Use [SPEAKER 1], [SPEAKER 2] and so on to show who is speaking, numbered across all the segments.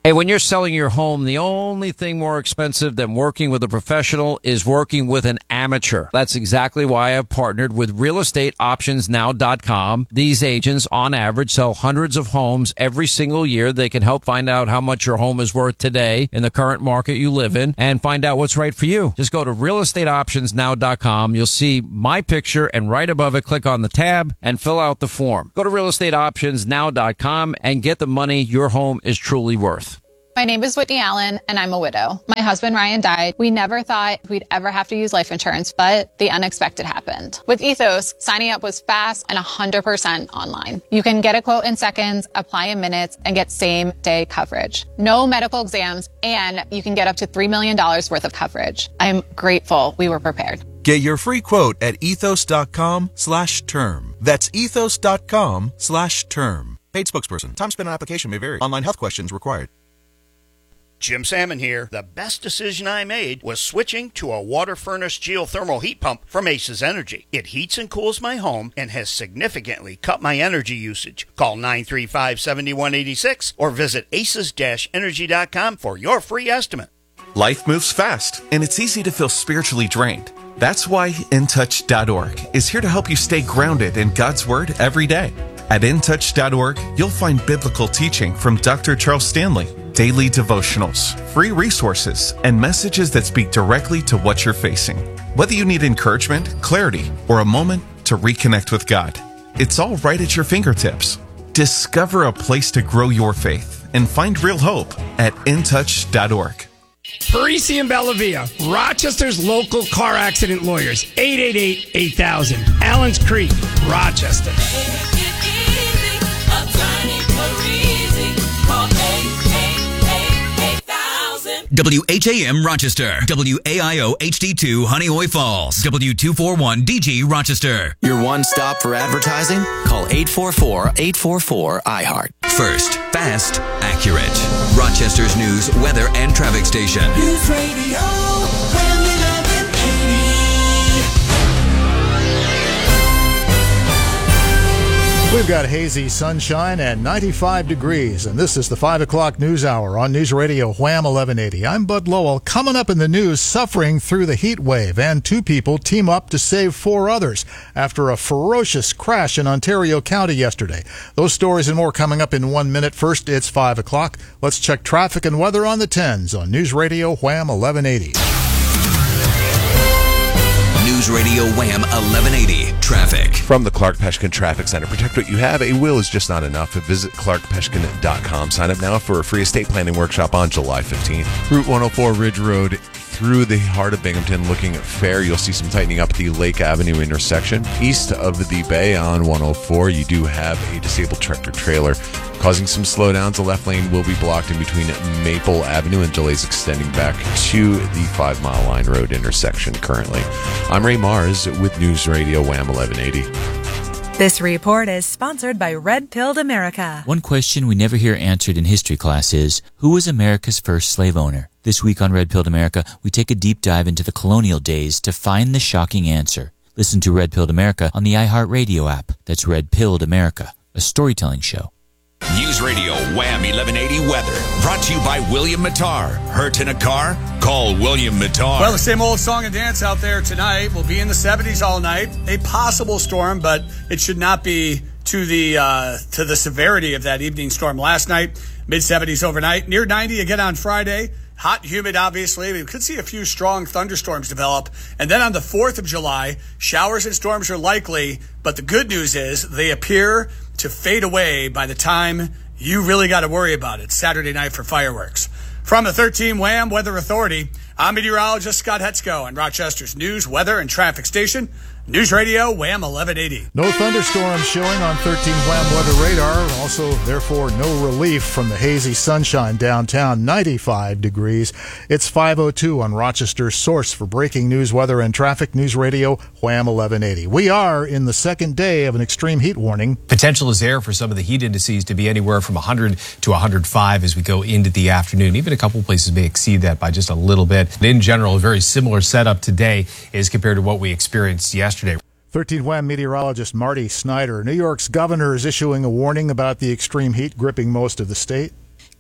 [SPEAKER 1] Hey, when you're selling your home, the only thing more expensive than working with a professional is working with an amateur. That's exactly why I've partnered with realestateoptionsnow.com. These agents, on average, sell hundreds of homes every single year. They can help find out how much your home is worth today in the current market you live in and find out what's right for you. Just go to realestateoptionsnow.com. You'll see my picture, and right above it, click on the tab and fill out the form. Go to realestateoptionsnow.com and get the money your home is truly worth.
[SPEAKER 2] My name is Whitney Allen, and I'm a widow. My husband, Ryan, died. We never thought we'd ever have to use life insurance, but the unexpected happened. With Ethos, signing up was fast and 100% online. You can get a quote in seconds, apply in minutes, and get same-day coverage. No medical exams, and you can get up to $3 million worth of coverage. I'm grateful we were prepared.
[SPEAKER 3] Get your free quote at ethos.com/term. That's ethos.com/term. Paid spokesperson. Time spent on application may vary. Online health questions required.
[SPEAKER 4] Jim Salmon here. The best decision I made was switching to a water furnace geothermal heat pump from Aces Energy. It heats and cools my home and has significantly cut my energy usage. Call 935-7186 or visit aces-energy.com for your free estimate.
[SPEAKER 5] Life moves fast, and it's easy to feel spiritually drained. That's why InTouch.org is here to help you stay grounded in God's Word every day. At InTouch.org, you'll find biblical teaching from Dr. Charles Stanley, daily devotionals, free resources, and messages that speak directly to what you're facing. Whether you need encouragement, clarity, or a moment to reconnect with God, it's all right at your fingertips. Discover a place to grow your faith and find real hope at InTouch.org.
[SPEAKER 6] Parisi and Bellavia, Rochester's local car accident lawyers, 888-8000. Allen's Creek, Rochester.
[SPEAKER 7] WHAM Rochester, WAIO HD2 Honeoye Falls, W241DG Rochester.
[SPEAKER 8] Your one stop for advertising? Call 844-844-iHeart.
[SPEAKER 7] First, fast, accurate. Rochester's news, weather, and traffic station.
[SPEAKER 9] News Radio, Wham 1180.
[SPEAKER 10] We've got hazy sunshine and 95 degrees, and this is the 5 o'clock news hour on News Radio Wham 1180. I'm Bud Lowell. Coming up in the news, suffering through the heat wave, and 2 people team up to save 4 others after a ferocious crash in Ontario County yesterday. Those stories and more coming up in 1 minute. First, it's 5 o'clock. Let's check traffic and weather on the 10s on News Radio Wham 1180.
[SPEAKER 7] News Radio Wham 1180. Traffic.
[SPEAKER 11] From the Clark Peshkin Traffic Center. Protect what you have. A will is just not enough. Visit clarkpeshkin.com. Sign up now for a free estate planning workshop on July 15th. Route 104 Ridge Road through the heart of Binghamton looking fair. You'll see some tightening up at the Lake Avenue intersection. East of the Bay on 104, you do have a disabled tractor trailer causing some slowdowns. The left lane will be blocked in between Maple Avenue and delays extending back to the 5 Mile Line Road intersection currently. I'm Ray Mars with News Radio Wham 1180.
[SPEAKER 12] This report is sponsored by Red Pilled America.
[SPEAKER 13] One question we never hear answered in history class is, who was America's first slave owner? This week on Red Pilled America, we take a deep dive into the colonial days to find the shocking answer. Listen to Red Pilled America on the iHeartRadio app. That's Red Pilled America, a storytelling show.
[SPEAKER 7] News Radio Wham 1180 weather. Brought to you by William Mattar. Hurt in a car? Call William Mattar.
[SPEAKER 14] Well, the same old song and dance out there tonight. We'll be in the 70s all night. A possible storm, but it should not be to the severity of that evening storm last night. Mid-70s overnight. Near 90 again on Friday. Hot and humid, obviously. We could see a few strong thunderstorms develop. And then on the 4th of July, showers and storms are likely. But the good news is they appear to fade away by the time you really got to worry about it. Saturday night for fireworks. From the 13 Wham Weather Authority, I'm meteorologist Scott Hetzko on Rochester's news, weather, and traffic station. News Radio Wham 1180.
[SPEAKER 10] No thunderstorms showing on 13 Wham weather radar. Also, therefore, no relief from the hazy sunshine downtown. 95 degrees. It's 5:02 on Rochester's source for breaking news, weather, and traffic. News Radio Wham 1180. We are in the second day of an extreme heat warning.
[SPEAKER 15] Potential is there for some of the heat indices to be anywhere from 100 to 105 as we go into the afternoon. Even a couple places may exceed that by just a little bit. In general, a very similar setup today as compared to what we experienced yesterday.
[SPEAKER 10] 13 Wham meteorologist Marty Snyder. New York's governor is issuing a warning about the extreme heat gripping most of the state.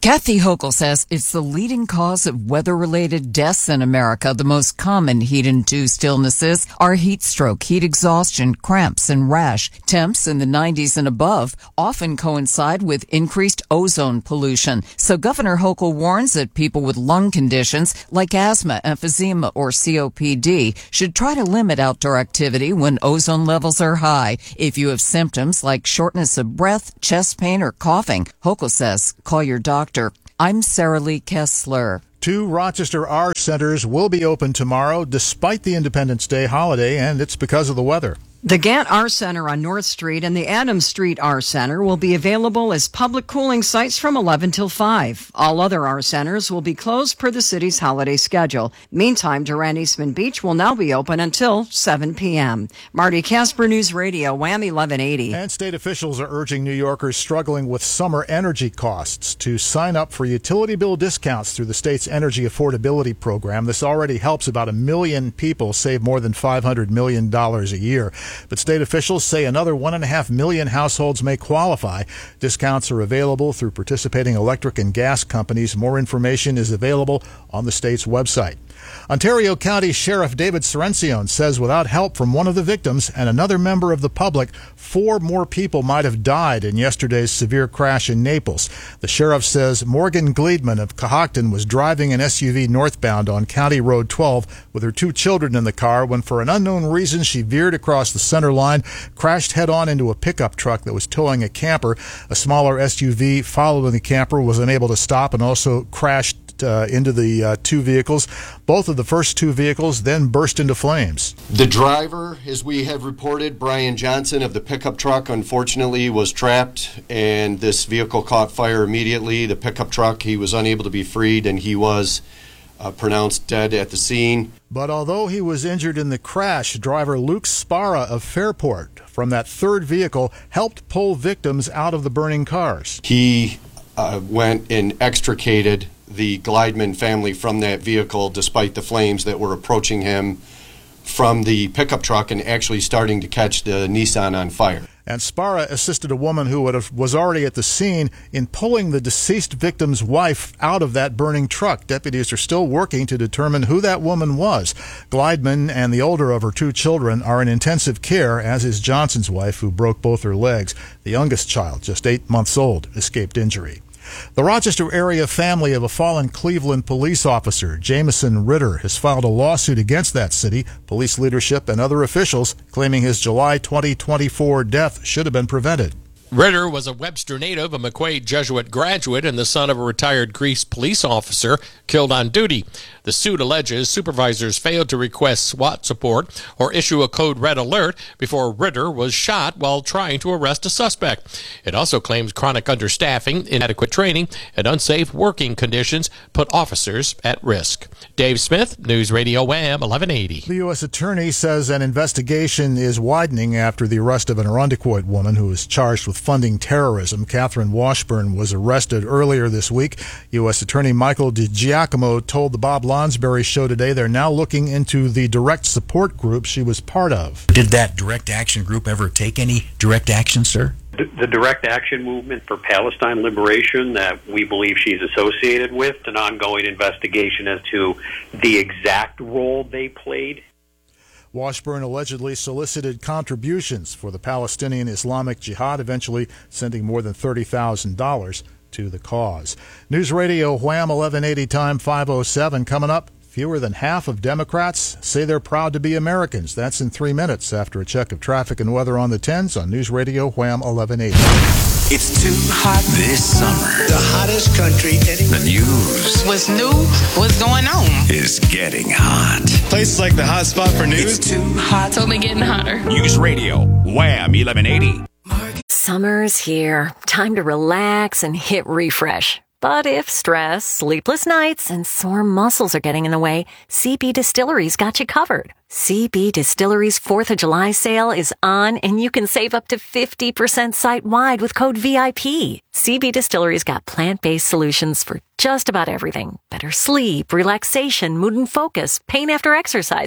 [SPEAKER 16] Kathy Hochul says it's the leading cause of weather-related deaths in America. The most common heat-induced illnesses are heat stroke, heat exhaustion, cramps, and rash. Temps in the 90s and above often coincide with increased ozone pollution. So Governor Hochul warns that people with lung conditions like asthma, emphysema, or COPD should try to limit outdoor activity when ozone levels are high. If you have symptoms like shortness of breath, chest pain, or coughing, Hochul says call your doctor. I'm Sarah Lee Kessler.
[SPEAKER 10] 2 Rochester R centers will be open tomorrow despite the Independence Day holiday, and it's because of the weather.
[SPEAKER 17] The Gant R Center on North Street and the Adams Street R Center will be available as public cooling sites from 11 till 5. All other R Centers will be closed per the city's holiday schedule. Meantime, Durant Eastman Beach will now be open until 7 p.m. Marty Casper, News Radio, Wham 1180.
[SPEAKER 10] And state officials are urging New Yorkers struggling with summer energy costs to sign up for utility bill discounts through the state's energy affordability program. This already helps about 1 million people save more than $500 million a year. But state officials say another 1.5 million households may qualify. Discounts are available through participating electric and gas companies. More information is available on the state's website. Ontario County Sheriff David Serencione says without help from one of the victims and another member of the public, 4 more people might have died in yesterday's severe crash in Naples. The sheriff says Morgan Gleedman of Cohocton was driving an SUV northbound on County Road 12 with her 2 children in the car when for an unknown reason she veered across the center line, crashed head-on into a pickup truck that was towing a camper. A smaller SUV following the camper was unable to stop and also crashed into the 2 vehicles. Both of the first 2 vehicles then burst into flames.
[SPEAKER 18] The driver, as we have reported, Brian Johnson of the pickup truck, unfortunately was trapped, and this vehicle caught fire immediately. The pickup truck, he was unable to be freed, and he was pronounced dead at the scene.
[SPEAKER 10] But although he was injured in the crash, driver Luke Sparra of Fairport from that 3rd vehicle helped pull victims out of the burning cars.
[SPEAKER 18] He went and extricated the Gleidman family from that vehicle despite the flames that were approaching him from the pickup truck and actually starting to catch the Nissan on fire.
[SPEAKER 10] And Sparra assisted a woman who was already at the scene in pulling the deceased victim's wife out of that burning truck. Deputies are still working to determine who that woman was. Gleidman and the older of her 2 children are in intensive care, as is Johnson's wife, who broke both her legs. The youngest child, just 8 months old, escaped injury. The Rochester area family of a fallen Cleveland police officer, Jameson Ritter, has filed a lawsuit against that city, police leadership, and other officials, claiming his July 2024 death should have been prevented.
[SPEAKER 19] Ritter was a Webster native, a McQuaid Jesuit graduate, and the son of a retired Greece police officer killed on duty. The suit alleges supervisors failed to request SWAT support or issue a code red alert before Ritter was shot while trying to arrest a suspect. It also claims chronic understaffing, inadequate training, and unsafe working conditions put officers at risk. Dave Smith, News Radio Wham 1180.
[SPEAKER 10] The U.S. Attorney says an investigation is widening after the arrest of an Irondequoit woman who is charged with funding terrorism. Catherine Washburn was arrested earlier this week. U.S. Attorney Michael DiGiacomo told the Bob Lonsberry Show today they're now looking into the direct support group she was part of.
[SPEAKER 20] Did that direct action group ever take any direct action, sir?
[SPEAKER 21] The direct action movement for Palestine liberation that we believe she's associated with, an ongoing investigation as to the exact role they played.
[SPEAKER 10] Washburn allegedly solicited contributions for the Palestinian Islamic Jihad, eventually sending more than $30,000 to the cause. News Radio Wham 1180 time 5:07 coming up. Fewer than half of Democrats say they're proud to be Americans. That's in 3 minutes after a check of traffic and weather on the 10s on News Radio Wham 1180.
[SPEAKER 7] It's too hot this summer.
[SPEAKER 9] The hottest country anywhere.
[SPEAKER 7] The news.
[SPEAKER 22] What's new? What's going on?
[SPEAKER 7] Is getting hot.
[SPEAKER 23] Places like the hot spot for news.
[SPEAKER 7] It's too hot.
[SPEAKER 22] It's only getting hotter.
[SPEAKER 7] News Radio Wham 1180.
[SPEAKER 24] Summer's here. Time to relax and hit refresh. But if stress, sleepless nights, and sore muscles are getting in the way, CB Distillery's got you covered. CB Distillery's 4th of July sale is on, and you can save up to 50% site-wide with code VIP. CB Distillery's got plant-based solutions for just about everything. Better sleep, relaxation, mood and focus, pain after exercise,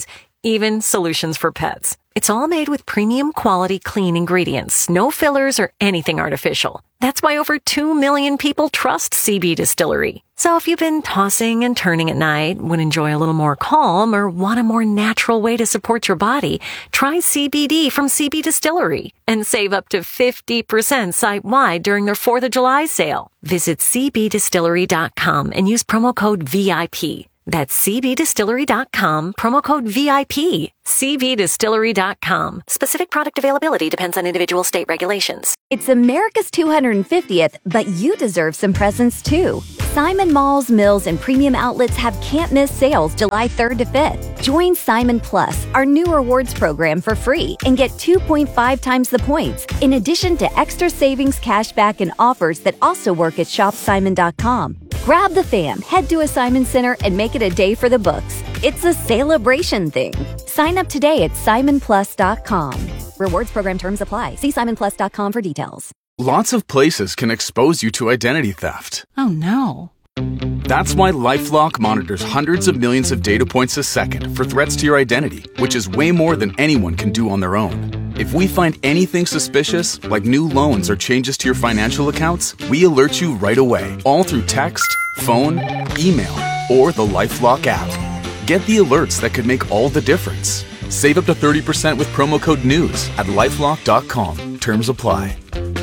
[SPEAKER 24] even solutions for pets. It's all made with premium quality clean ingredients, no fillers or anything artificial. That's why over 2 million people trust CB Distillery. So if you've been tossing and turning at night, would enjoy a little more calm, or want a more natural way to support your body, try CBD from CB Distillery and save up to 50% site-wide during their 4th of July sale. Visit cbdistillery.com and use promo code VIP. That's cbdistillery.com, promo code VIP. cbdistillery.com. Specific product availability depends on individual state regulations.
[SPEAKER 1] It's America's 250th, but you deserve some presents too. Simon Malls, Mills, and Premium Outlets have can't-miss sales July 3rd to 5th. Join Simon Plus, our new rewards program, for free and get 2.5 times the points, in addition to extra savings, cashback, and offers that also work at shopsimon.com. Grab the fam, head to a Simon Center, and make it a day for the books. It's a celebration thing. Sign up today at simonplus.com. Rewards program terms apply. See simonplus.com for details.
[SPEAKER 2] Lots of places can expose you to identity theft.
[SPEAKER 22] Oh no.
[SPEAKER 2] That's why LifeLock monitors hundreds of millions of data points a second for threats to your identity, which is way more than anyone can do on their own. If we find anything suspicious, like new loans or changes to your financial accounts, we alert you right away, all through text, phone, email, or the LifeLock app. Get the alerts that could make all the difference. Save up to 30% with promo code NEWS at LifeLock.com. Terms apply.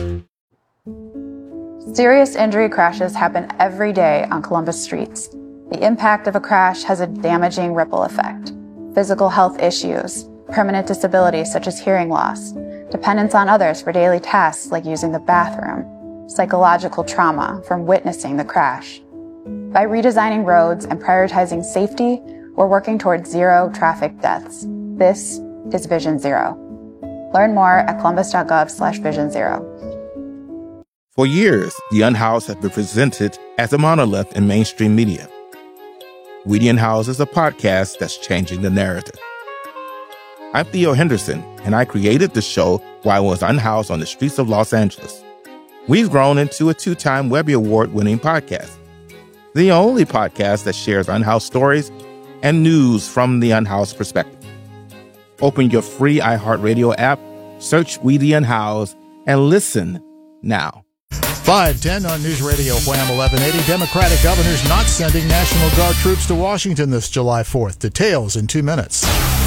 [SPEAKER 3] Serious injury crashes happen every day on Columbus streets. The impact of a crash has a damaging ripple effect. Physical health issues, permanent disability such as hearing loss, dependence on others for daily tasks like using the bathroom, psychological trauma from witnessing the crash. By redesigning roads and prioritizing safety, we're working towards zero traffic deaths. This is Vision Zero. Learn more at columbus.gov/Vision Zero.
[SPEAKER 4] For years, The Unhoused has been presented as a monolith in mainstream media. We the Unhoused is a podcast that's changing the narrative. I'm Theo Henderson, and I created the show while I was unhoused on the streets of Los Angeles. We've grown into a 2-time Webby Award-winning podcast, the only podcast that shares unhoused stories and news from the unhoused perspective. Open your free iHeartRadio app, search We the Unhoused, and listen now.
[SPEAKER 10] 5:10 on News Radio Wham 1180. Democratic governors not sending National Guard troops to Washington this July 4th. Details in 2 minutes.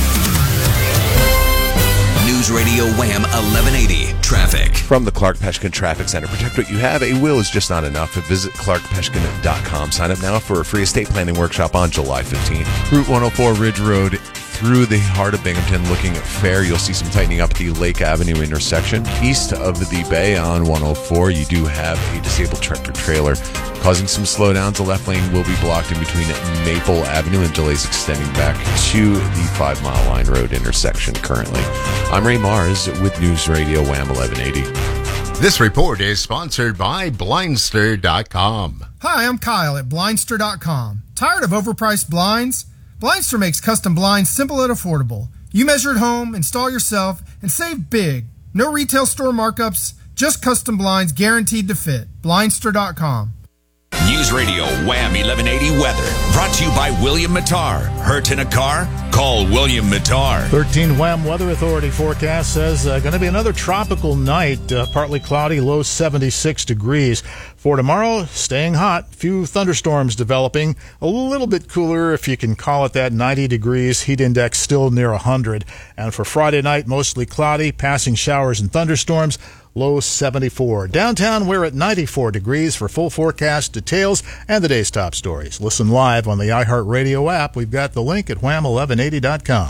[SPEAKER 7] News Radio Wham 1180 Traffic.
[SPEAKER 11] From the Clark Peshkin Traffic Center. Protect what you have. A will is just not enough. Visit clarkpeshkin.com. Sign up now for a free estate planning workshop on July 15th. Route 104 Ridge Road through the heart of Binghamton, looking at Fair. You'll see some tightening up at the Lake Avenue intersection. East of the Bay on 104, you do have a disabled tractor trailer causing some slowdowns. The left lane will be blocked in between Maple Avenue and delays extending back to the 5 Mile Line Road intersection currently. I'm Ray Mars with News Radio Wham 1180.
[SPEAKER 25] This report is sponsored by Blindster.com.
[SPEAKER 26] Hi, I'm Kyle at Blindster.com. Tired of overpriced blinds? Blindster makes custom blinds simple and affordable. You measure at home, install yourself, and save big. No retail store markups, just custom blinds guaranteed to fit. Blindster.com.
[SPEAKER 7] News Radio Wham 1180 Weather. Brought to you by William Mattar. Hurt in a car? Call William Mattar.
[SPEAKER 10] 13 Wham Weather Authority forecast says going to be another tropical night. Partly cloudy, low 76 degrees. For tomorrow, staying hot. Few thunderstorms developing. A little bit cooler, if you can call it that, 90 degrees. Heat index still near 100. And for Friday night, mostly cloudy, passing showers and thunderstorms. Low 74. Downtown, we're at 94 degrees. For full forecast details and the day's top stories, listen live on the iHeartRadio app. We've got the link at wham1180.com.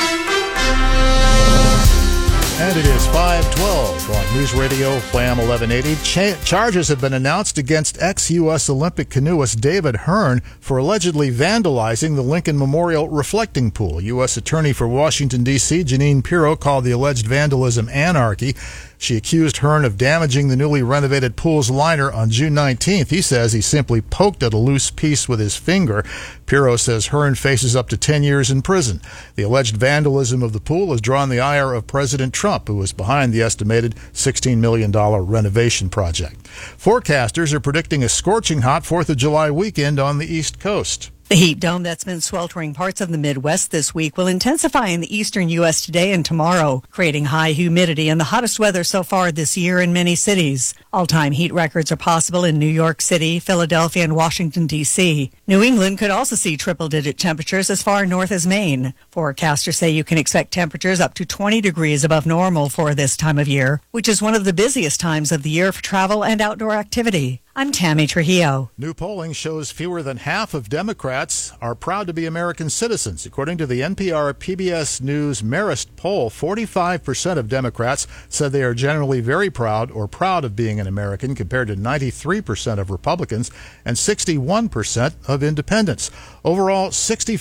[SPEAKER 10] And it is 5:12 on News Radio Wham 1180. Charges have been announced against ex-U.S. Olympic canoeist David Hearn for allegedly vandalizing the Lincoln Memorial reflecting pool. U.S. Attorney for Washington, D.C., Jeanine Pirro, called the alleged vandalism anarchy. She accused Hearn of damaging the newly renovated pool's liner on June 19th. He says he simply poked at a loose piece with his finger. Pirro says Hearn faces up to 10 years in prison. The alleged vandalism of the pool has drawn the ire of President Trump, who was behind the estimated $16 million renovation project. Forecasters are predicting a scorching hot 4th of July weekend on the East Coast.
[SPEAKER 5] The heat dome that's been sweltering parts of the Midwest this week will intensify in the eastern U.S. today and tomorrow, creating high humidity and the hottest weather so far this year in many cities. All-time heat records are possible in New York City, Philadelphia, and Washington, D.C. New England could also see triple-digit temperatures as far north as Maine. Forecasters say you can expect temperatures up to 20 degrees above normal for this time of year, which is one of the busiest times of the year for travel and outdoor activity. I'm Tammy Trujillo.
[SPEAKER 10] New polling shows fewer than half of Democrats are proud to be American citizens. According to the NPR PBS News Marist poll, 45% of Democrats said they are generally very proud or proud of being an American, compared to 93% of Republicans and 61% of independents. Overall,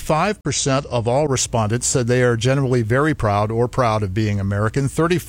[SPEAKER 10] 65% of all respondents said they are generally very proud or proud of being American.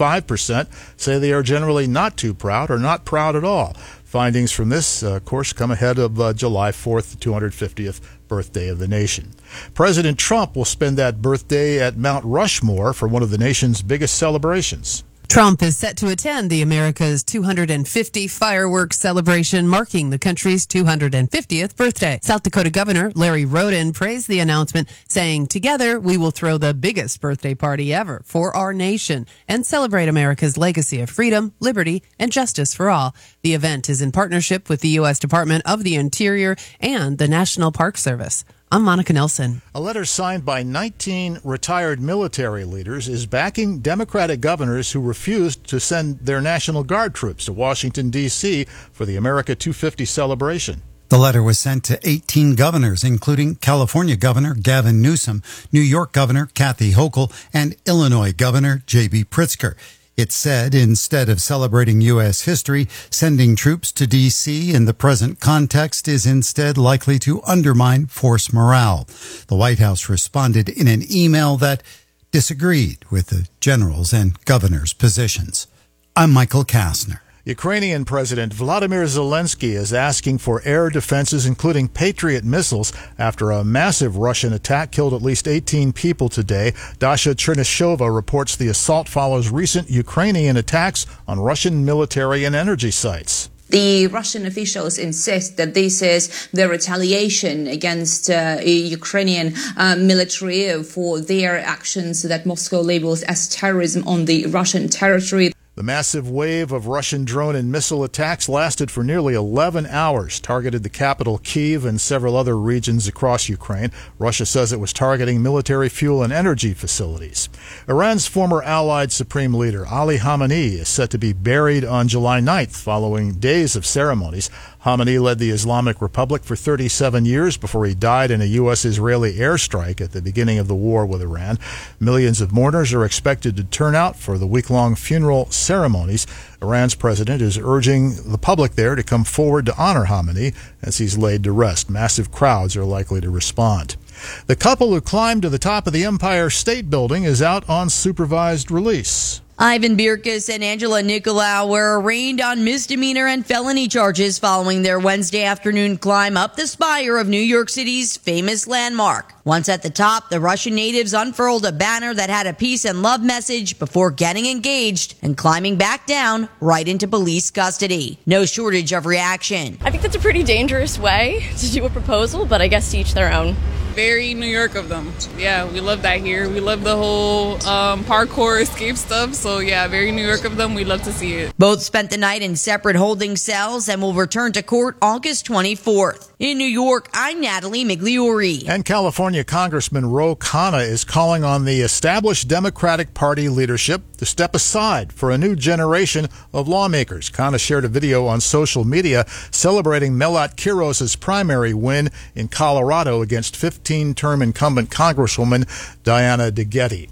[SPEAKER 10] 35% say they are generally not too proud or not proud at all. Findings from this course come ahead of July 4th, the 250th birthday of the nation. President Trump will spend that birthday at Mount Rushmore for one of the nation's biggest celebrations.
[SPEAKER 6] Trump is set to attend the America's 250 fireworks celebration, marking the country's 250th birthday. South Dakota Governor Larry Roden praised the announcement, saying, "Together, we will throw the biggest birthday party ever for our nation and celebrate America's legacy of freedom, liberty, and justice for all." The event is in partnership with the U.S. Department of the Interior and the National Park Service. I'm Monica Nelson.
[SPEAKER 10] A letter signed by 19 retired military leaders is backing Democratic governors who refused to send their National Guard troops to Washington, D.C. for the America 250 celebration.
[SPEAKER 8] The letter was sent to 18 governors, including California Governor Gavin Newsom, New York Governor Kathy Hochul, and Illinois Governor J.B. Pritzker. It said instead of celebrating U.S. history, sending troops to D.C. in the present context is instead likely to undermine force morale. The White House responded in an email that disagreed with the generals' and governors' positions. I'm Michael Kastner.
[SPEAKER 10] Ukrainian President Vladimir Zelensky is asking for air defenses, including Patriot missiles, after a massive Russian attack killed at least 18 people today. Dasha Chernyshova reports the assault follows recent Ukrainian attacks on Russian military and energy sites.
[SPEAKER 12] The Russian officials insist that this is the retaliation against Ukrainian military for their actions that Moscow labels as terrorism on the Russian territory.
[SPEAKER 10] The massive wave of Russian drone and missile attacks lasted for nearly 11 hours, targeted the capital Kyiv and several other regions across Ukraine. Russia says it was targeting military fuel and energy facilities. Iran's former allied supreme leader, Ali Khamenei, is set to be buried on July 9th following days of ceremonies. Khamenei led the Islamic Republic for 37 years before he died in a U.S.-Israeli airstrike at the beginning of the war with Iran. Millions of mourners are expected to turn out for the week-long funeral ceremonies. Iran's president is urging the public there to come forward to honor Khamenei as he's laid to rest. Massive crowds are likely to respond. The couple who climbed to the top of the Empire State Building is out on supervised release.
[SPEAKER 13] Ivan Birkus and Angela Nicolau were arraigned on misdemeanor and felony charges following their Wednesday afternoon climb up the spire of New York City's famous landmark. Once at the top, the Russian natives unfurled a banner that had a peace and love message before getting engaged and climbing back down right into police custody. No shortage of reaction.
[SPEAKER 14] I think that's a pretty dangerous way to do a proposal, but I guess to each their own.
[SPEAKER 27] Very New York of them. Yeah, we love that here. We love the whole parkour escape stuff. So yeah, very New York of them. We love to see it.
[SPEAKER 13] Both spent the night in separate holding cells and will return to court August 24th. In New York, I'm Natalie Migliori.
[SPEAKER 10] And California Congressman Ro Khanna is calling on the established Democratic Party leadership to step aside for a new generation of lawmakers. Khanna shared a video on social media celebrating Melat Quiros' primary win in Colorado against 15-term incumbent Congresswoman Diana DeGette.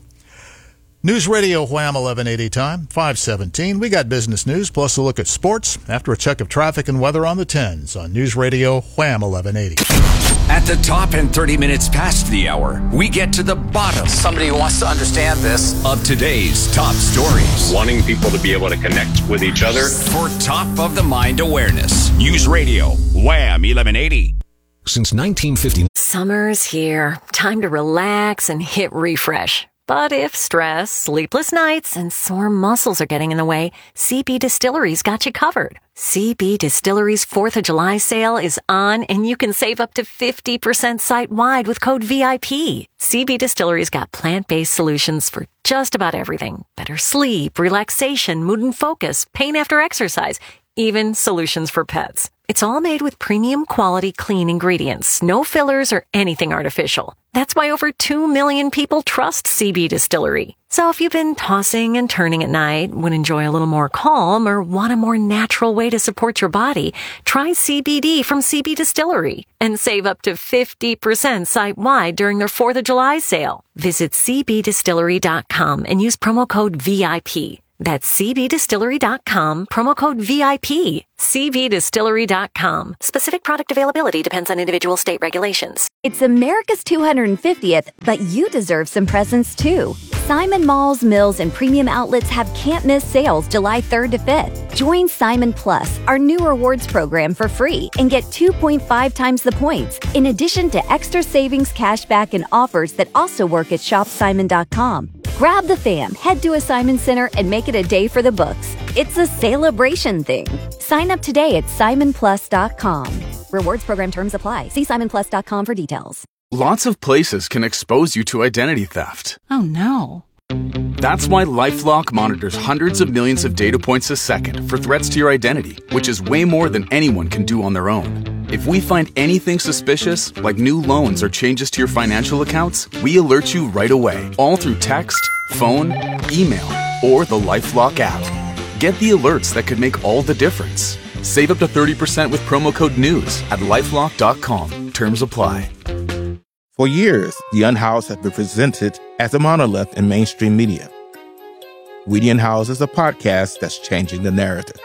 [SPEAKER 10] News Radio Wham 1180 time, 5:17. We got business news plus a look at sports after a check of traffic and weather on the 10s on News Radio Wham 1180.
[SPEAKER 7] At the top and 30 minutes past the hour, we get to the bottom.
[SPEAKER 28] Somebody who wants to understand this.
[SPEAKER 7] Of today's top stories.
[SPEAKER 29] Wanting people to be able to connect with each other.
[SPEAKER 7] For top of the mind awareness. News Radio Wham 1180.
[SPEAKER 30] Since 1950.
[SPEAKER 24] Summer's here. Time to relax and hit refresh. But if stress, sleepless nights, and sore muscles are getting in the way, CB Distillery's got you covered. CB Distillery's 4th of July sale is on, and you can save up to 50% site-wide with code VIP. CB Distillery's got plant-based solutions for just about everything. Better sleep, relaxation, mood and focus, pain after exercise, even solutions for pets. It's all made with premium quality clean ingredients, no fillers or anything artificial. That's why over 2 million people trust CB Distillery. So if you've been tossing and turning at night, would enjoy a little more calm, or want a more natural way to support your body, try CBD from CB Distillery and save up to 50% site-wide during their 4th of July sale. Visit cbdistillery.com and use promo code VIP. That's cbdistillery.com, promo code VIP. cbdistillery.com. Specific product availability depends on individual state regulations.
[SPEAKER 1] It's America's 250th, but you deserve some presents too. Simon Malls, Mills, and Premium Outlets have can't-miss sales July 3rd to 5th. Join Simon Plus, our new rewards program, for free and get 2.5 times the points, in addition to extra savings, cashback, and offers that also work at shopsimon.com. Grab the fam, head to a Simon Center, and make it a day for the books. It's a celebration thing. Sign up today at simonplus.com. Rewards program terms apply. See simonplus.com for details.
[SPEAKER 2] Lots of places can expose you to identity theft.
[SPEAKER 22] Oh no.
[SPEAKER 2] That's why LifeLock monitors hundreds of millions of data points a second for threats to your identity, which is way more than anyone can do on their own. If we find anything suspicious, like new loans or changes to your financial accounts, we alert you right away, all through text, phone, email, or the LifeLock app. Get the alerts that could make all the difference. Save up to 30% with promo code NEWS at LifeLock.com. Terms apply.
[SPEAKER 4] For years, the Unhoused have been presented as a monolith in mainstream media. We the Unhoused is a podcast that's changing the narrative.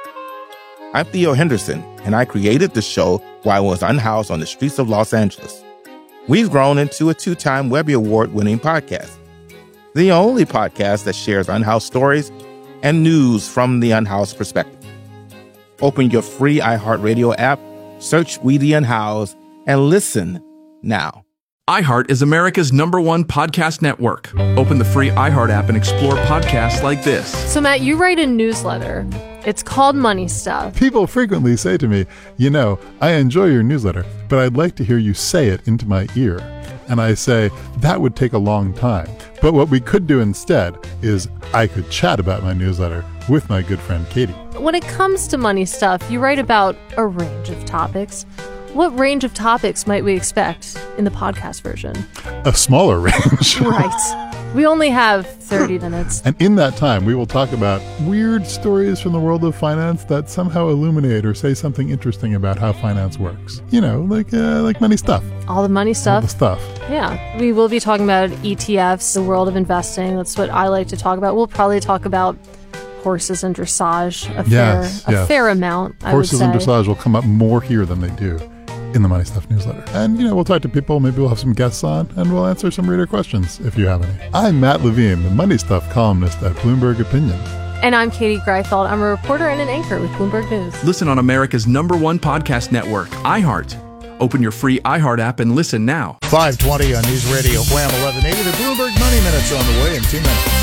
[SPEAKER 4] I'm Theo Henderson, and I created the show while I was unhoused on the streets of Los Angeles. We've grown into a 2-time Webby Award-winning podcast, the only podcast that shares unhoused stories and news from the unhoused perspective. Open your free iHeartRadio app, search We the Unhoused, and listen now.
[SPEAKER 9] iHeart is America's #1 podcast network. Open the free iHeart app and explore podcasts like this.
[SPEAKER 15] So, Matt, you write a newsletter. It's called Money Stuff.
[SPEAKER 16] People frequently say to me, I enjoy your newsletter, but I'd like to hear you say it into my ear. And I say, that would take a long time. But what we could do instead is I could chat about my newsletter with my good friend Katie.
[SPEAKER 15] When it comes to Money Stuff, you write about a range of topics. What range of topics might we expect in the podcast version?
[SPEAKER 16] A smaller range.
[SPEAKER 15] Right. We only have 30 minutes.
[SPEAKER 16] And in that time, we will talk about weird stories from the world of finance that somehow illuminate or say something interesting about how finance works. Like money stuff.
[SPEAKER 15] All the money stuff.
[SPEAKER 16] All the stuff.
[SPEAKER 15] Yeah. We will be talking about ETFs, the world of investing. That's what I like to talk about. We'll probably talk about horses and dressage a fair amount, I would say.
[SPEAKER 16] Horses and dressage will come up more here than they do in the Money Stuff newsletter. And, we'll talk to people, maybe we'll have some guests on, and we'll answer some reader questions if you have any. I'm Matt Levine, the Money Stuff columnist at Bloomberg Opinion.
[SPEAKER 15] And I'm Katie Greifeld. I'm a reporter and an anchor with Bloomberg News.
[SPEAKER 9] Listen on America's #1 podcast network, iHeart. Open your free iHeart app and listen now.
[SPEAKER 10] 520 on News Radio Wham 1180. The Bloomberg Money Minute's on the way in 2 minutes.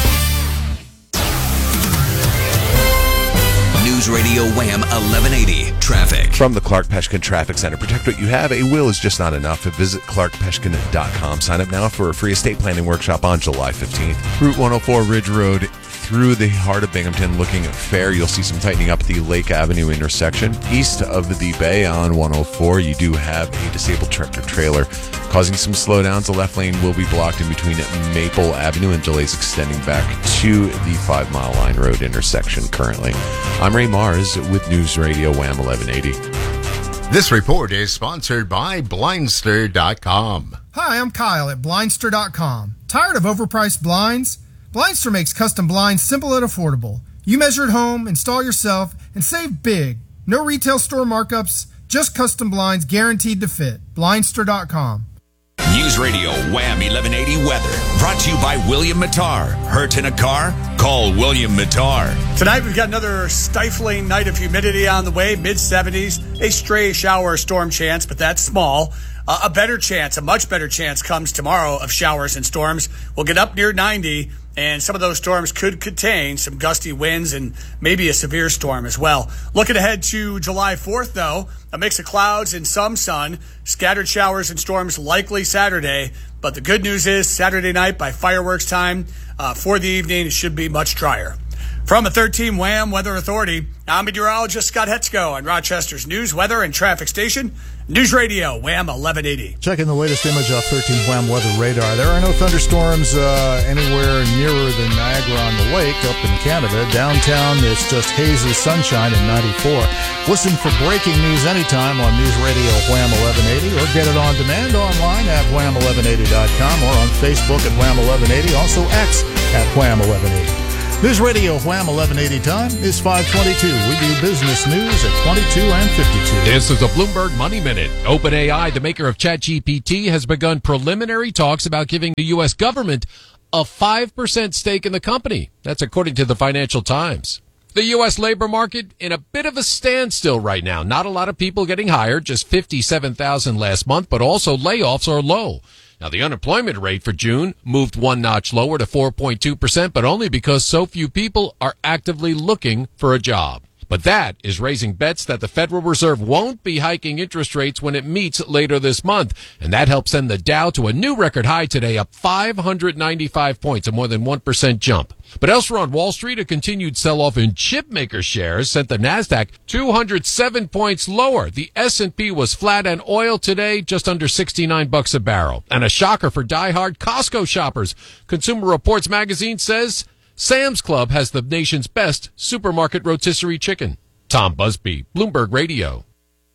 [SPEAKER 7] News Radio Wham 1180 Traffic.
[SPEAKER 11] From the Clark Peshkin Traffic Center. Protect what you have. A will is just not enough. Visit clarkpeshkin.com. Sign up now for a free estate planning workshop on July 15th. Route 104 Ridge Road through the heart of Binghamton looking fair. You'll see some tightening up at the Lake Avenue intersection. East of the Bay on 104, you do have a disabled tractor trailer causing some slowdowns. The left lane will be blocked in between Maple Avenue and delays extending back to the 5 Mile Line Road intersection currently. I'm Ray Mars with News Radio Wham 1180.
[SPEAKER 25] This report is sponsored by Blindster.com.
[SPEAKER 26] Hi, I'm Kyle at Blindster.com. Tired of overpriced blinds? Blindster makes custom blinds simple and affordable. You measure at home, install yourself, and save big. No retail store markups, just custom blinds guaranteed to fit. Blindster.com.
[SPEAKER 7] News Radio Wham 1180 Weather. Brought to you by William Mattar. Hurt in a car? Call William Mattar.
[SPEAKER 17] Tonight we've got another stifling night of humidity on the way, mid-70s. A stray shower or storm chance, but that's small. A much better chance comes tomorrow of showers and storms. We'll get up near 90, and some of those storms could contain some gusty winds and maybe a severe storm as well. Looking ahead to July 4th, though, a mix of clouds and some sun, scattered showers and storms likely Saturday. But the good news is Saturday night by fireworks time for the evening, it should be much drier. From a 13 Wham Weather Authority, I'm meteorologist Scott Hetzko on Rochester's news, weather, and traffic station, News Radio Wham 1180.
[SPEAKER 10] Checking the latest image off 13 Wham Weather Radar. There are no thunderstorms anywhere nearer than Niagara on the Lake up in Canada. Downtown, it's just hazy sunshine in 94. Listen for breaking news anytime on News Radio Wham 1180 or get it on demand online at wham1180.com or on Facebook at Wham 1180, also X at Wham 1180. News Radio Wham 1180 time is 5:22. We do business news at 22 and 52.
[SPEAKER 3] This is a Bloomberg Money Minute. OpenAI, the maker of ChatGPT, has begun preliminary talks about giving the U.S. government a 5% stake in the company. That's according to the Financial Times. The U.S. labor market in a bit of a standstill right now. Not a lot of people getting hired, just 57,000 last month, but also layoffs are low. Now, the unemployment rate for June moved one notch lower to 4.2%, but only because so few people are actively looking for a job. But that is raising bets that the Federal Reserve won't be hiking interest rates when it meets later this month. And that helps send the Dow to a new record high today, up 595 points, a more than 1% jump. But elsewhere on Wall Street, a continued sell-off in chipmaker shares sent the Nasdaq 207 points lower. The S&P was flat, and oil today just under $69 a barrel. And a shocker for diehard Costco shoppers. Consumer Reports magazine says Sam's Club has the nation's best supermarket rotisserie chicken. Tom Busby, Bloomberg Radio.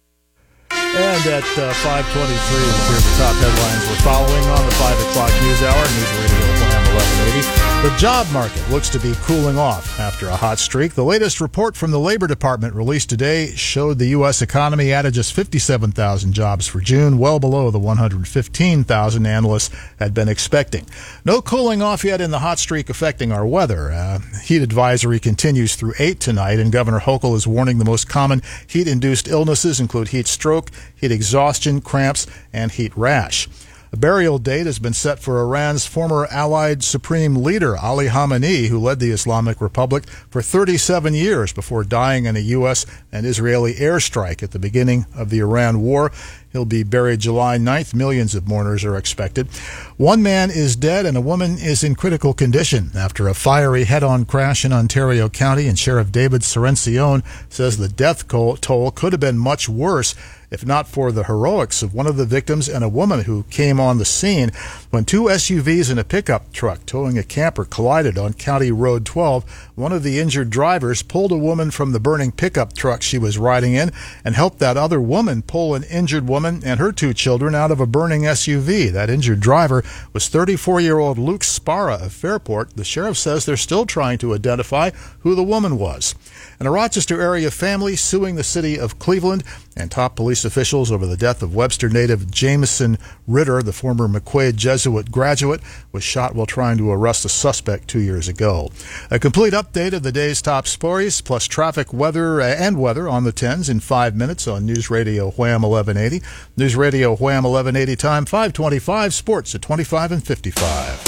[SPEAKER 10] And at 5:23, here are the top headlines we're following on the 5 o'clock news hour, News Radio Wham 1180. The job market looks to be cooling off after a hot streak. The latest report from the Labor Department released today showed the U.S. economy added just 57,000 jobs for June, well below the 115,000 analysts had been expecting. No cooling off yet in the hot streak affecting our weather. Heat advisory continues through 8 tonight, and Governor Hochul is warning the most common heat-induced illnesses include heat stroke, heat exhaustion, cramps, and heat rash. A burial date has been set for Iran's former Allied Supreme Leader, Ali Khamenei, who led the Islamic Republic for 37 years before dying in a U.S. and Israeli airstrike at the beginning of the Iran war. He'll be buried July 9th. Millions of mourners are expected. One man is dead and a woman is in critical condition after a fiery head-on crash in Ontario County, and Sheriff David Serencione says the death toll could have been much worse if not for the heroics of one of the victims and a woman who came on the scene when two SUVs and a pickup truck towing a camper collided on County Road 12. One of the injured drivers pulled a woman from the burning pickup truck she was riding in and helped that other woman pull an injured woman and her 2 children out of a burning SUV. That injured driver was 34-year-old Luke Sparra of Fairport. The sheriff says they're still trying to identify who the woman was. And a Rochester area family suing the city of Cleveland and top police officials over the death of Webster native Jameson Ritter, the former McQuaid Jesuit graduate, was shot while trying to arrest a suspect 2 years ago. A complete update of the day's top stories, plus traffic, weather, and weather on the 10s in 5 minutes on News Radio Wham 1180. News Radio Wham 1180 time, 5:25, sports at 25 and 55.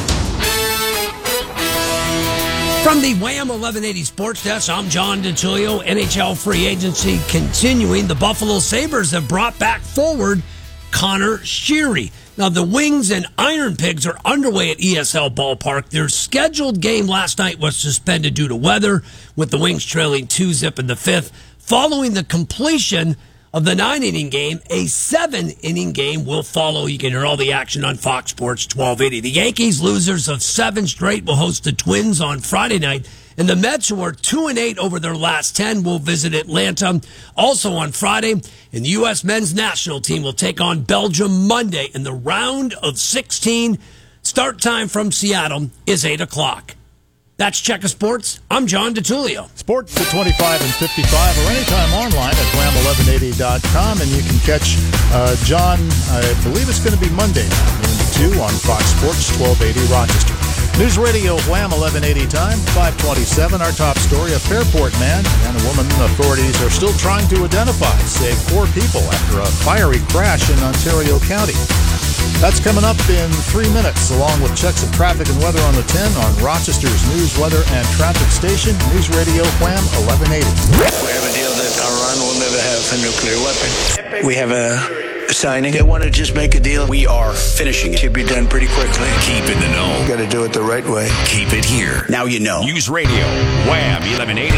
[SPEAKER 5] From the Wham 1180 Sports Desk, I'm John DeTullio. NHL free agency continuing. The Buffalo Sabres have brought back forward Connor Sheary. Now, the Wings and Iron Pigs are underway at ESL Ballpark. Their scheduled game last night was suspended due to weather, with the Wings trailing 2-0 in the 5th. Following the completion of the 9-inning game, a 7-inning game will follow. You can hear all the action on Fox Sports 1280. The Yankees, losers of 7 straight, will host the Twins on Friday night. And the Mets, who are 2-8 over their last 10, will visit Atlanta. Also on Friday, and the U.S. men's national team will take on Belgium Monday in the round of 16. Start time from Seattle is 8 o'clock. That's Checker Sports. I'm John DeTullio.
[SPEAKER 10] Sports at 25 and 55 or anytime online at wham1180.com. And you can catch John, I believe it's going to be Monday, noon to 2 on Fox Sports 1280 Rochester. News Radio Wham 1180 time, 527. Our top story, a Fairport man and a woman authorities are still trying to identify saved 4 people after a fiery crash in Ontario County. That's coming up in 3 minutes, along with checks of traffic and weather on the 10 on Rochester's News, Weather, and Traffic Station, News Radio Wham 1180.
[SPEAKER 6] We have a deal that Iran will never have a nuclear weapon. We have a signing. They want to just make a deal. We are finishing it. Should be done pretty quickly.
[SPEAKER 7] Keep in the know.
[SPEAKER 6] Got to do it the right way.
[SPEAKER 7] Keep it here.
[SPEAKER 6] Now you know.
[SPEAKER 7] News Radio Wham 1180.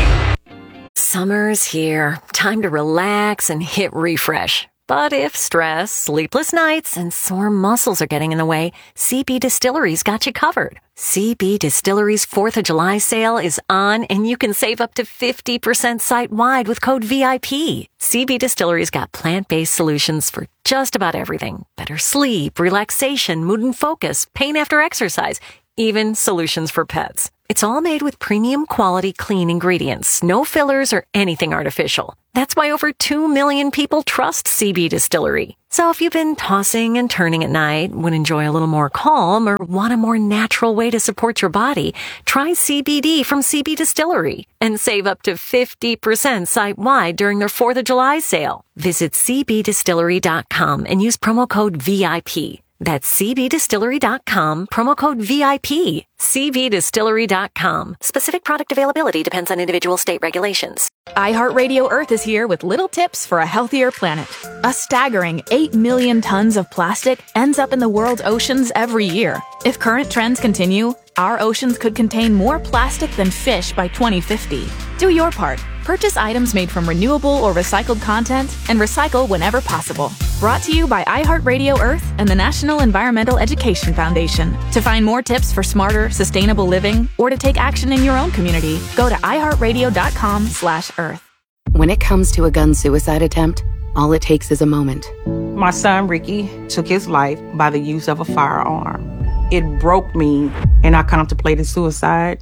[SPEAKER 24] Summer's here. Time to relax and hit refresh. But if stress, sleepless nights, and sore muscles are getting in the way, CB Distillery's got you covered. CB Distillery's 4th of July sale is on, and you can save up to 50% site-wide with code VIP. CB Distillery's got plant-based solutions for just about everything. Better sleep, relaxation, mood and focus, pain after exercise, even solutions for pets. It's all made with premium quality clean ingredients, no fillers or anything artificial. That's why over 2 million people trust CB Distillery. So if you've been tossing and turning at night, would enjoy a little more calm, or want a more natural way to support your body, try CBD from CB Distillery and save up to 50% site-wide during their 4th of July sale. Visit cbdistillery.com and use promo code VIP. That's cbdistillery.com, promo code VIP. cbdistillery.com. Specific product availability depends on individual state regulations.
[SPEAKER 8] iHeartRadio Earth is here with little tips for a healthier planet. A staggering 8 million tons of plastic ends up in the world's oceans every year. If current trends continue, our oceans could contain more plastic than fish by 2050. Do your part. Purchase items made from renewable or recycled content and recycle whenever possible. Brought to you by iHeartRadio Earth and the National Environmental Education Foundation. To find more tips for smarter, sustainable living, or to take action in your own community, go to iHeartRadio.com/Earth.
[SPEAKER 12] When it comes to a gun suicide attempt, all it takes is a moment.
[SPEAKER 14] My son, Ricky, took his life by the use of a firearm. It broke me, and I contemplated suicide.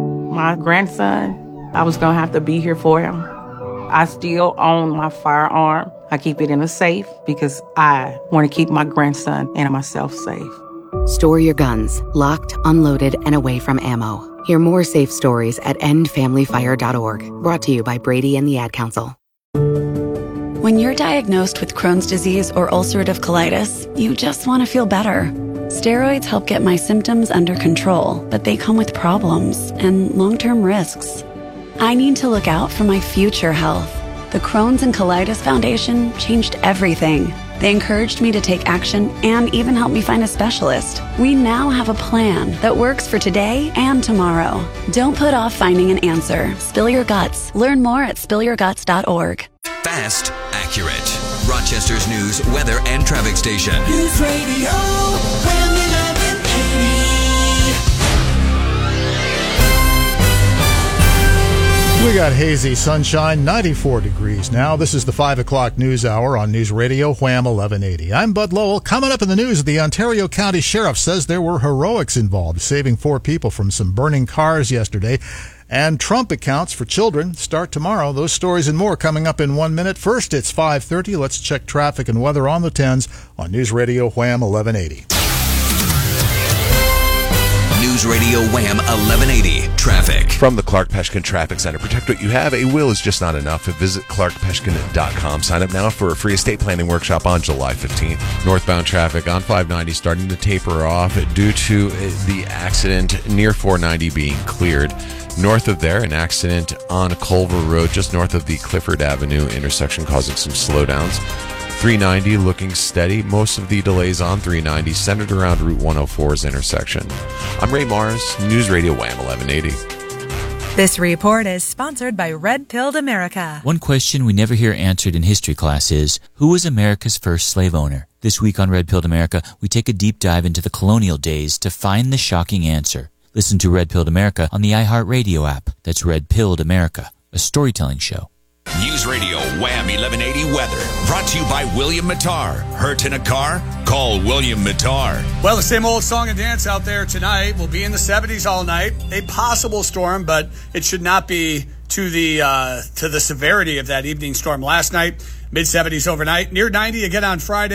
[SPEAKER 14] My grandson, I was going to have to be here for him. I still own my firearm. I keep it in a safe because I want to keep my grandson and myself safe.
[SPEAKER 12] Store your guns, locked, unloaded, and away from ammo. Hear more safe stories at endfamilyfire.org. Brought to you by Brady and the Ad Council.
[SPEAKER 18] When you're diagnosed with Crohn's disease or ulcerative colitis, you just want to feel better. Steroids help get my symptoms under control, but they come with problems and long-term risks. I need to look out for my future health. The Crohn's and Colitis Foundation changed everything. They encouraged me to take action and even helped me find a specialist. We now have a plan that works for today and tomorrow. Don't put off finding an answer. Spill your guts. Learn more at spillyourguts.org.
[SPEAKER 7] Fast, accurate. Rochester's News, Weather, and Traffic Station.
[SPEAKER 19] News Radio Wham 1180.
[SPEAKER 10] We got hazy sunshine, 94 degrees now. This is the 5 o'clock news hour on News Radio Wham 1180. I'm Bud Lowell. Coming up in the news, the Ontario County Sheriff says there were heroics involved, saving 4 people from some burning cars yesterday. And Trump accounts for children start tomorrow. Those stories and more coming up in 1 minute. First, it's 5:30. Let's check traffic and weather on the 10s on News Radio Wham 1180.
[SPEAKER 7] News Radio Wham 1180 Traffic.
[SPEAKER 11] From the Clark Peshkin Traffic Center. Protect what you have. A will is just not enough. Visit clarkpeshkin.com. Sign up now for a free estate planning workshop on July 15th.
[SPEAKER 3] Northbound traffic on 590 starting to taper off due to the accident near 490 being cleared. North of there, an accident on Culver Road just north of the Clifford Avenue intersection causing some slowdowns. 390 looking steady. Most of the delays on 390 centered around Route 104's intersection. I'm Ray Mars, News Radio Wham 1180.
[SPEAKER 20] This report is sponsored by Red Pilled America.
[SPEAKER 21] One question we never hear answered in history class is, who was America's first slave owner? This week on Red Pilled America, we take a deep dive into the colonial days to find the shocking answer. Listen to Red Pilled America on the iHeartRadio app. That's Red Pilled America, a storytelling show.
[SPEAKER 7] News Radio Wham 1180 Weather. Brought to you by William Mattar. Hurt in a car? Call William Mattar.
[SPEAKER 17] Well, the same old song and dance out there tonight. We'll be in the 70s all night. A possible storm, but it should not be to the severity of that evening storm last night. Mid-70s overnight. Near 90 again on Friday.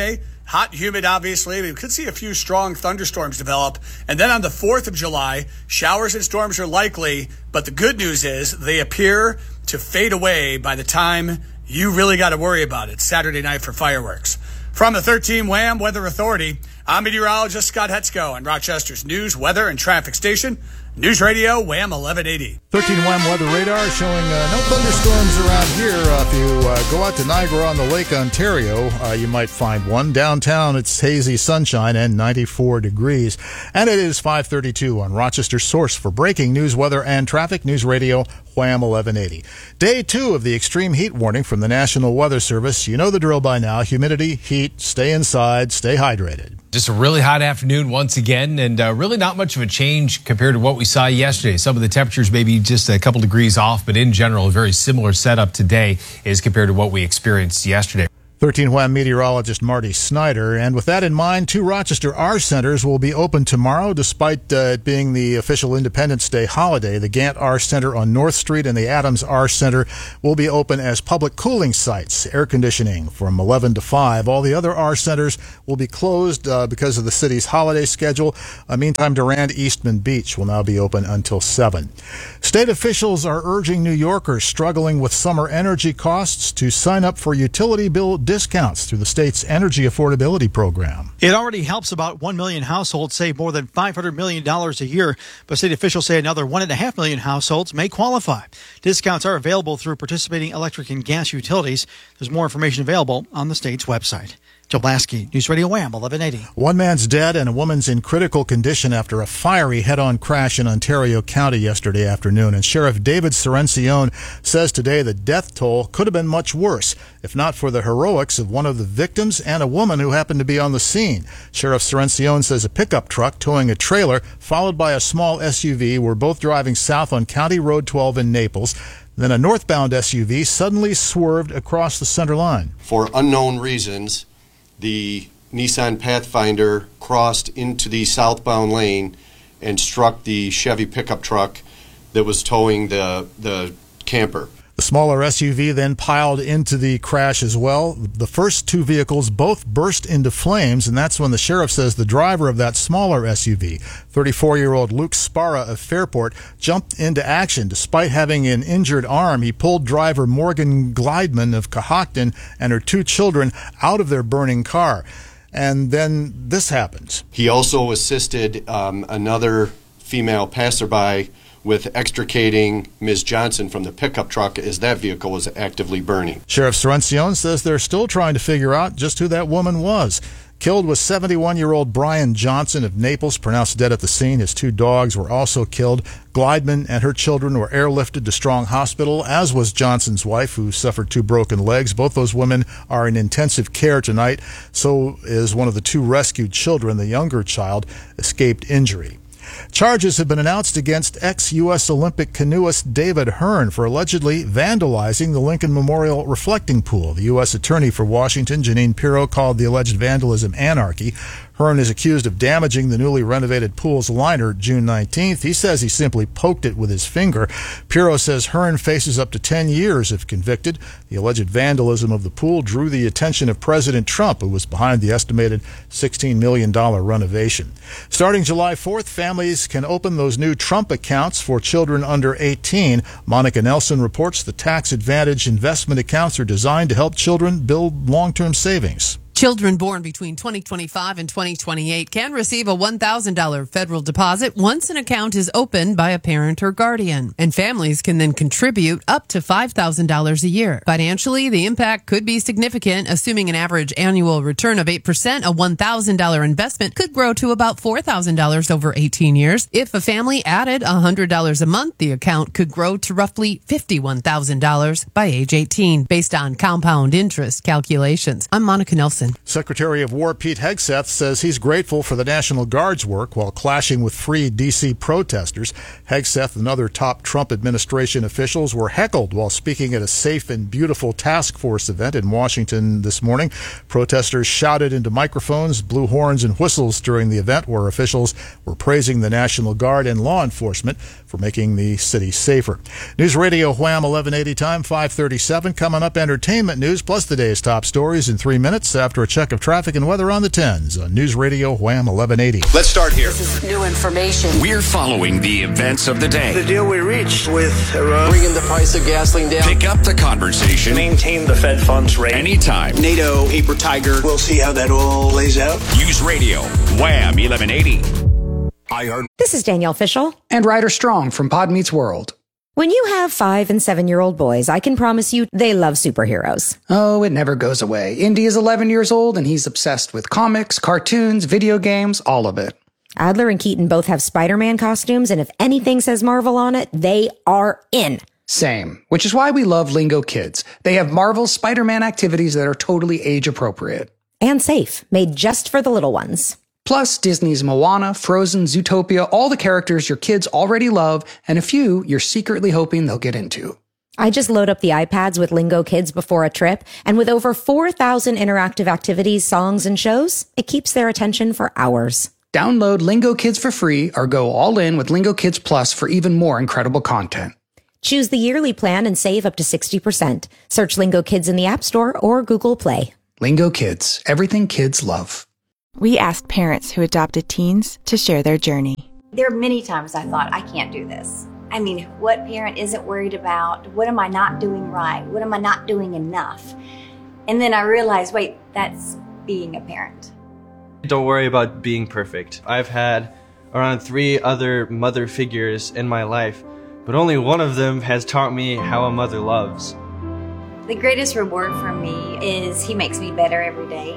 [SPEAKER 17] hot, humid, obviously. We could see a few strong thunderstorms develop. And then on the 4th of July, showers and storms are likely. But the good news is they appear to fade away by the time you really got to worry about it. Saturday night for fireworks. From the 13 Wham Weather Authority, I'm meteorologist Scott Hetzko on Rochester's news, weather, and traffic station, News Radio Wham 1180.
[SPEAKER 10] 13 Wham Weather Radar showing no thunderstorms around here. If you go out to Niagara on the Lake Ontario, you might find one. Downtown, it's hazy sunshine and 94 degrees. And it is 5:32 on Rochester's source for breaking news, weather, and traffic, News Radio Wham 1180. Day 2 of the extreme heat warning from the National Weather Service. You know the drill by now. Humidity, heat, stay inside, stay hydrated.
[SPEAKER 1] Just a really hot afternoon once again, and really not much of a change compared to what we saw yesterday. Some of the temperatures maybe just a couple degrees off, but in general, a very similar setup today as compared to what we experienced yesterday.
[SPEAKER 10] 13 Wham meteorologist Marty Snyder. And with that in mind, 2 Rochester R Centers will be open tomorrow, despite it being the official Independence Day holiday. The Gant R Center on North Street and the Adams R Center will be open as public cooling sites, air conditioning from 11 to 5. All the other R Centers will be closed because of the city's holiday schedule. Meantime, Durand Eastman Beach will now be open until 7. State officials are urging New Yorkers struggling with summer energy costs to sign up for utility bill discounts through the state's energy affordability program.
[SPEAKER 2] It already helps about 1 million households save more than $500 million a year, but state officials say another 1.5 million households may qualify. Discounts are available through participating electric and gas utilities. There's more information available on the state's website. Joe Blasky, News Radio Wham 1180.
[SPEAKER 10] One man's dead and a woman's in critical condition after a fiery head-on crash in Ontario County yesterday afternoon. And Sheriff David Serencione says today the death toll could have been much worse, if not for the heroics of one of the victims and a woman who happened to be on the scene. Sheriff Serencione says a pickup truck towing a trailer, followed by a small SUV, were both driving south on County Road 12 in Naples. Then a northbound SUV suddenly swerved across the center line.
[SPEAKER 4] For unknown reasons, the Nissan Pathfinder crossed into the southbound lane and struck the Chevy pickup truck that was towing the camper.
[SPEAKER 10] The smaller SUV then piled into the crash as well. The first 2 vehicles both burst into flames, and that's when the sheriff says the driver of that smaller SUV, 34-year-old Luke Sparra of Fairport, jumped into action. Despite having an injured arm, he pulled driver Morgan Glideman of Cohocton and her 2 children out of their burning car. And then this happens.
[SPEAKER 4] He also assisted another female passerby with extricating Ms. Johnson from the pickup truck as that vehicle was actively burning.
[SPEAKER 10] Sheriff Serencione says they're still trying to figure out just who that woman was. Killed was 71-year-old Brian Johnson of Naples, pronounced dead at the scene. His 2 dogs were also killed. Glideman and her children were airlifted to Strong Hospital, as was Johnson's wife, who suffered 2 broken legs. Both those women are in intensive care tonight. So is one of the 2 rescued children. The younger child escaped injury. Charges have been announced against ex-U.S. Olympic canoeist David Hearn for allegedly vandalizing the Lincoln Memorial reflecting pool. The U.S. Attorney for Washington, Janine Pirro, called the alleged vandalism anarchy. Hearn is accused of damaging the newly renovated pool's liner June 19th. He says he simply poked it with his finger. Pirro says Hearn faces up to 10 years if convicted. The alleged vandalism of the pool drew the attention of President Trump, who was behind the estimated $16 million renovation. Starting July 4th, families can open those new Trump accounts for children under 18. Monica Nelson reports the tax-advantaged investment accounts are designed to help children build long-term savings.
[SPEAKER 13] Children born between 2025 and 2028 can receive a $1,000 federal deposit once an account is opened by a parent or guardian. And families can then contribute up to $5,000 a year. Financially, the impact could be significant. Assuming an average annual return of 8%, a $1,000 investment could grow to about $4,000 over 18 years. If a family added $100 a month, the account could grow to roughly $51,000 by age 18, based on compound interest calculations. I'm Monica Nelson.
[SPEAKER 10] Secretary of War Pete Hegseth says he's grateful for the National Guard's work while clashing with free D.C. protesters. Hegseth and other top Trump administration officials were heckled while speaking at a Safe and Beautiful Task Force event in Washington this morning. Protesters shouted into microphones, blew horns and whistles during the event, where officials were praising the National Guard and law enforcement for making the city safer. News Radio Wham 1180 time, 5:37. Coming up, entertainment news plus the day's top stories in 3 minutes after a check of traffic and weather on the 10s on News Radio Wham 1180.
[SPEAKER 9] Let's start here.
[SPEAKER 15] This is new information.
[SPEAKER 7] We're following the events of the day.
[SPEAKER 6] The deal we reached with Iran.
[SPEAKER 15] Bringing the price of gasoline down.
[SPEAKER 7] Pick up the conversation.
[SPEAKER 6] Maintain the Fed funds rate.
[SPEAKER 7] Anytime.
[SPEAKER 6] NATO, paper tiger. We'll see how that all lays out.
[SPEAKER 7] News Radio Wham 1180.
[SPEAKER 16] This is Danielle Fishel.
[SPEAKER 22] And Ryder Strong from Pod Meets World.
[SPEAKER 16] When you have 5- and 7-year-old boys, I can promise you they love superheroes.
[SPEAKER 22] Oh, it never goes away. Indy is 11 years old and he's obsessed with comics, cartoons, video games, all of it.
[SPEAKER 16] Adler and Keaton both have Spider-Man costumes, and if anything says Marvel on it, they are in.
[SPEAKER 22] Same, which is why we love Lingo Kids. They have Marvel's Spider-Man activities that are totally age appropriate.
[SPEAKER 16] And safe, made just for the little ones.
[SPEAKER 22] Plus, Disney's Moana, Frozen, Zootopia, all the characters your kids already love, and a few you're secretly hoping they'll get into.
[SPEAKER 16] I just load up the iPads with Lingo Kids before a trip, and with over 4,000 interactive activities, songs, and shows, it keeps their attention for hours.
[SPEAKER 22] Download Lingo Kids for free or go all in with Lingo Kids Plus for even more incredible content.
[SPEAKER 16] Choose the yearly plan and save up to 60%. Search Lingo Kids in the App Store or Google Play.
[SPEAKER 22] Lingo Kids, everything kids love.
[SPEAKER 23] We asked parents who adopted teens to share their journey.
[SPEAKER 25] There are many times I thought, I can't do this. I mean, what parent isn't worried about? What am I not doing right? What am I not doing enough? And then I realized, wait, that's being a parent.
[SPEAKER 27] Don't worry about being perfect. I've had around 3 other mother figures in my life, but only one of them has taught me how a mother loves.
[SPEAKER 25] The greatest reward for me is he makes me better every day.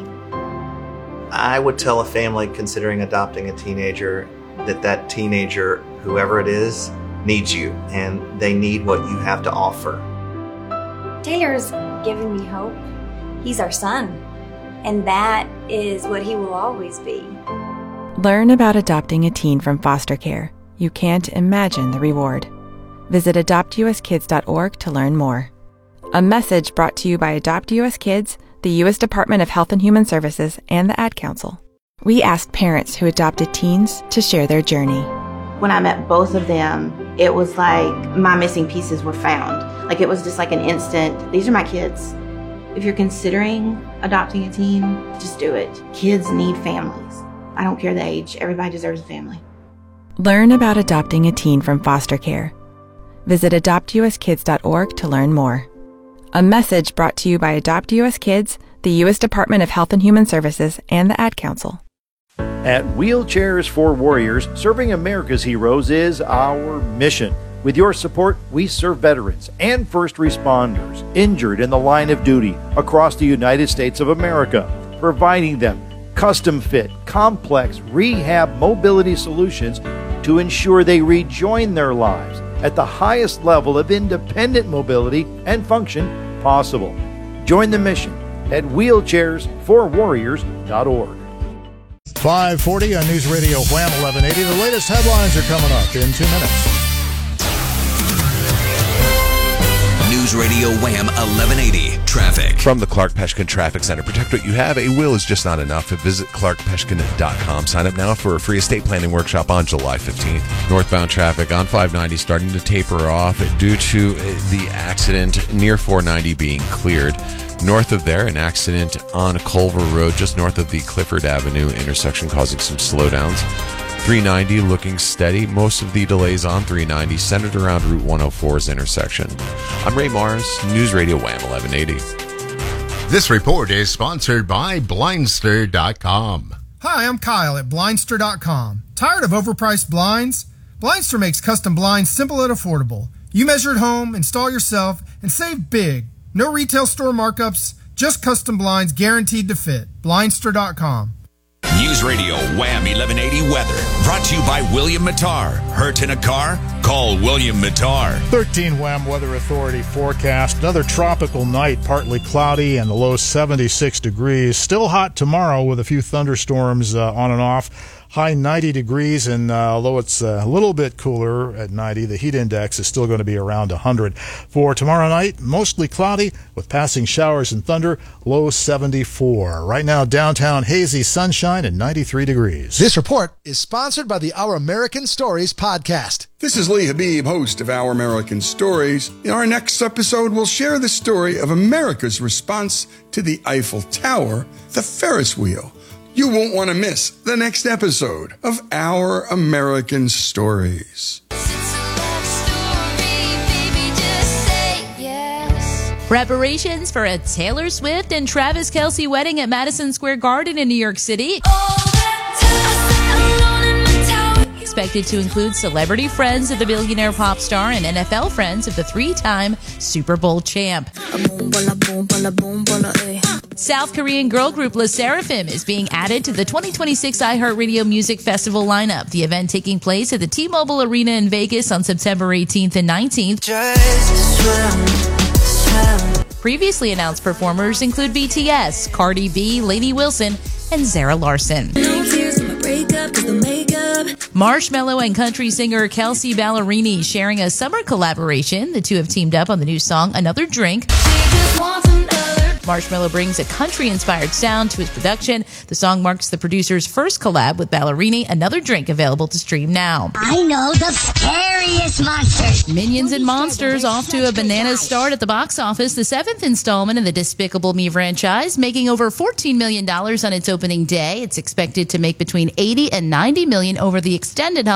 [SPEAKER 28] I would tell a family considering adopting a teenager that teenager, whoever it is, needs you, and they need what you have to offer.
[SPEAKER 25] Taylor's given me hope. He's our son, and that is what he will always be.
[SPEAKER 23] Learn about adopting a teen from foster care. You can't imagine the reward. Visit adoptuskids.org to learn more. A message brought to you by Adopt US Kids, the U.S. Department of Health and Human Services, and the Ad Council. We asked parents who adopted teens to share their journey.
[SPEAKER 14] When I met both of them, it was like my missing pieces were found. Like it was just like an instant, these are my kids. If you're considering adopting a teen, just do it. Kids need families. I don't care the age. Everybody deserves a family.
[SPEAKER 23] Learn about adopting a teen from foster care. Visit adoptuskids.org to learn more. A message brought to you by Adopt US Kids, the U.S. Department of Health and Human Services, and the Ad Council.
[SPEAKER 29] At Wheelchairs for Warriors, serving America's heroes is our mission. With your support, we serve veterans and first responders injured in the line of duty across the United States of America, providing them custom-fit, complex rehab mobility solutions to ensure they rejoin their lives at the highest level of independent mobility and function possible. Join the mission at wheelchairsforwarriors.org.
[SPEAKER 10] 5:40 on News Radio Wham 1180. The latest headlines are coming up in 2 minutes.
[SPEAKER 7] News Radio Wham 1180 Traffic.
[SPEAKER 11] From the Clark Peshkin Traffic Center. Protect what you have. A will is just not enough. Visit clarkpeshkin.com. Sign up now for a free estate planning workshop on July 15th. Northbound traffic on 590 starting to taper off due to the accident near 490 being cleared. North of there, an accident on Culver Road just north of the Clifford Avenue intersection causing some slowdowns. 390 looking steady. Most of the delays on 390 centered around Route 104's intersection. I'm Ray Mars, News Radio Wham 1180.
[SPEAKER 30] This report is sponsored by Blindster.com.
[SPEAKER 26] Hi, I'm Kyle at Blindster.com. Tired of overpriced blinds? Blindster makes custom blinds simple and affordable. You measure at home, install yourself, and save big. No retail store markups, just custom blinds guaranteed to fit. Blindster.com.
[SPEAKER 7] News Radio Wham 1180 Weather. Brought to you by William Mattar. Hurt in a car? Call William Mattar.
[SPEAKER 10] 13 Wham Weather Authority forecast. Another tropical night, partly cloudy and the low 76 degrees. Still hot tomorrow with a few thunderstorms on and off. High 90 degrees, and although it's a little bit cooler at 90, the heat index is still going to be around 100. For tomorrow night, mostly cloudy with passing showers and thunder, low 74. Right now, downtown, hazy sunshine. and 93 degrees.
[SPEAKER 3] This report is sponsored by the Our American Stories podcast.
[SPEAKER 5] This is Lee Habib, host of Our American Stories. In our next episode, we'll share the story of America's response to the Eiffel Tower, the Ferris wheel. You won't want to miss the next episode of Our American Stories.
[SPEAKER 8] Preparations for a Taylor Swift and Travis Kelce wedding at Madison Square Garden in New York City. Expected to include celebrity friends of the billionaire pop star and NFL friends of the three-time Super Bowl champ. South Korean girl group LE SSERAFIM is being added to the 2026 iHeartRadio Music Festival lineup. The event taking place at the T-Mobile Arena in Vegas on September 18th and 19th. Previously announced performers include BTS, Cardi B, Lainey Wilson, and Zara Larsson. Marshmello and country singer Kelsea Ballerini sharing a summer collaboration. The two have teamed up on the new song Another Drink. Marshmello brings a country-inspired sound to his production. The song marks the producer's first collab with Ballerini. Another Drink available to stream now.
[SPEAKER 9] I know the scariest monsters.
[SPEAKER 8] Minions and Monsters off to a bananas start at the box office. The 7th installment in the Despicable Me franchise, making over $14 million on its opening day. It's expected to make between $80 and $90 million over the extended